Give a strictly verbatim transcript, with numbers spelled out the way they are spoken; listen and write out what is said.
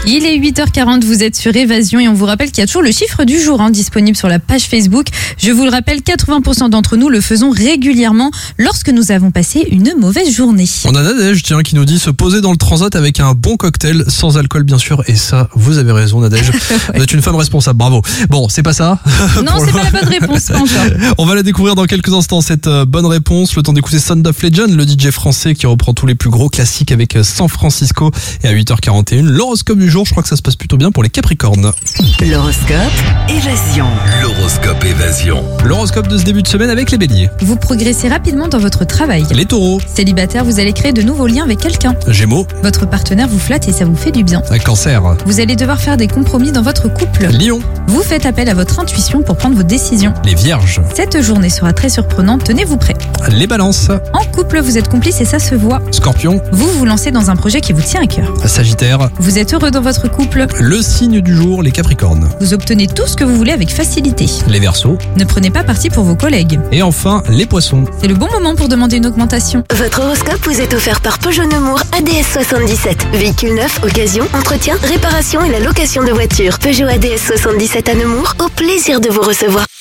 Il est huit heures quarante, vous êtes sur Évasion et on vous rappelle qu'il y a toujours le chiffre du jour hein, disponible sur la page Facebook. Je vous le rappelle, quatre-vingts pour cent d'entre nous le faisons régulièrement lorsque nous avons passé une mauvaise journée. On a Nadège tiens, qui nous dit se poser dans le transat avec un bon cocktail, sans alcool bien sûr. Et ça, vous avez raison Nadège, vous êtes une femme responsable, bravo. Bon, c'est pas ça. Non, c'est pas la bonne réponse, pas encore. On va la découvrir dans quelques instants, cette bonne réponse. Le temps d'écouter Sound of Legend, le D J français qui reprend tous les plus gros classiques avec San Francisco. Et à huit heures quarante et un, l'horoscope du jour, je crois que ça se passe plutôt bien pour les Capricornes. L'horoscope Évasion. L'horoscope Évasion. L'horoscope de ce début de semaine avec les Béliers. Vous progressez rapidement dans votre travail. Les Taureaux. Célibataire, vous allez créer de nouveaux liens avec quelqu'un. Gémeaux. Votre partenaire vous flatte et ça vous fait du bien. Cancer. Vous allez devoir faire des compromis dans votre couple. Lion. Vous faites appel à votre intuition pour prendre vos décisions. Les Vierges. Cette journée sera très surprenante, tenez-vous prêt. Les Balances. En couple, vous êtes complice et ça se voit. Scorpion. Vous vous lancez dans un projet qui vous tient à cœur. Sagittaire. Vous êtes heureux dans votre couple. Le signe du jour, les Capricornes. Vous obtenez tout ce que vous voulez avec facilité. Les Verseaux. Ne prenez pas parti pour vos collègues. Et enfin, les Poissons. C'est le bon moment pour demander une augmentation. Votre horoscope vous est offert par Peugeot Nemours A D S soixante-dix-sept. Véhicule neuf, occasion, entretien, réparation et la location de voitures. Peugeot A D S soixante-dix-sept à Nemours, au plaisir de vous recevoir.